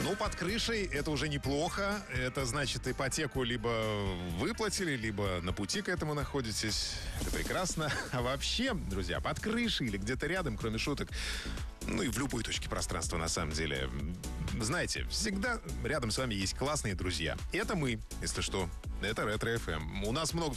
Ну, под крышей это уже неплохо. Это значит, ипотеку либо выплатили, либо на пути к этому находитесь. Это прекрасно. А вообще, друзья, под крышей или где-то рядом, кроме шуток, ну и в любой точке пространства, на самом деле, знаете, всегда рядом с вами есть классные друзья. Это мы, если что. Это Ретро FM. У нас много